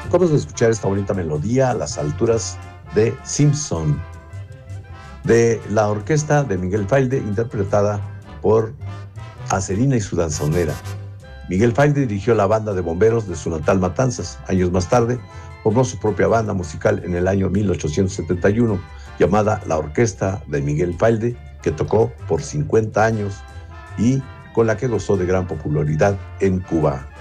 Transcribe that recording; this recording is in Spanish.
Vamos a escuchar esta bonita melodía a las alturas de Simpson, de la orquesta de Miguel Failde, interpretada por Acerina y su danzonera. Miguel Failde dirigió la banda de bomberos de su natal Matanzas. Años más tarde, formó su propia banda musical en el año 1871, llamada La Orquesta de Miguel Failde, que tocó por 50 años y con la que gozó de gran popularidad en Cuba.